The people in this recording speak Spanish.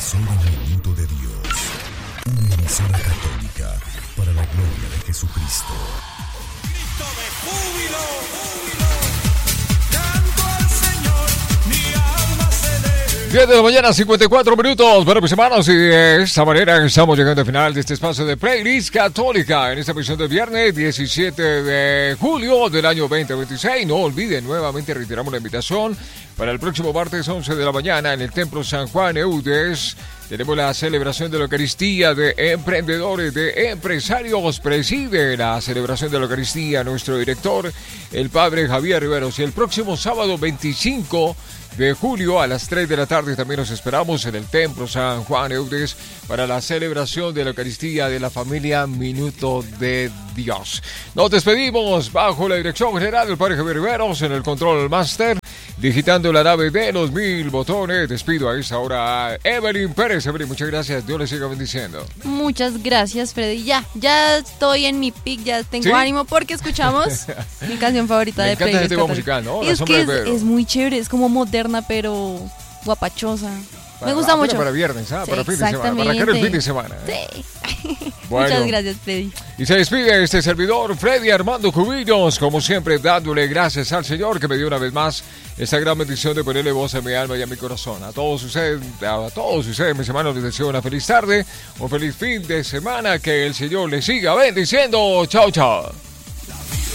emisora Minuto de Dios, una emisora católica para la gloria de Jesucristo. Grito de júbilo, júbilo, canto al Señor, mi alma celebra. 10 de la mañana, 54 minutos. Bueno, mis hermanos, y de esta manera estamos llegando al final de este espacio de Playlist Católica en esta emisión del viernes 17 de julio del año 2026. No olviden, nuevamente reiteramos la invitación para el próximo martes 11 de la mañana en el Templo San Juan Eudes. Tenemos la celebración de la Eucaristía de emprendedores, de empresarios. Preside la celebración de la Eucaristía nuestro director, el Padre Javier Riveros. Y el próximo sábado 25 de julio a las 3 de la tarde también nos esperamos en el Templo San Juan Eudes para la celebración de la Eucaristía de la familia Minuto de Dios. Nos despedimos bajo la dirección general del Padre Javier Riveros en el Control Master, digitando la nave de los 1000 botones. Despido a esta hora a Evelyn Pérez. Evelyn, muchas gracias. Dios le siga bendiciendo. Muchas gracias, Freddy. Ya estoy en mi pick, ya tengo ¿Sí? ánimo porque escuchamos mi canción favorita Me de encanta ese Playlist tema Católica. musical, ¿no? Y La es sombra que de Pedro. es muy chévere, es como moderna, pero guapachosa. Me gusta Apenas mucho. Para viernes, ¿ah? Sí, Para fin de semana. Para arrancar el fin de semana. Sí. Bueno. Muchas gracias, Freddy. Y se despide este servidor, Freddy Armando Cubillos, como siempre dándole gracias al Señor que me dio una vez más esta gran bendición de ponerle voz a mi alma y a mi corazón. A todos ustedes, mis hermanos, les deseo una feliz tarde, un feliz fin de semana, que el Señor les siga bendiciendo. Chao, chao.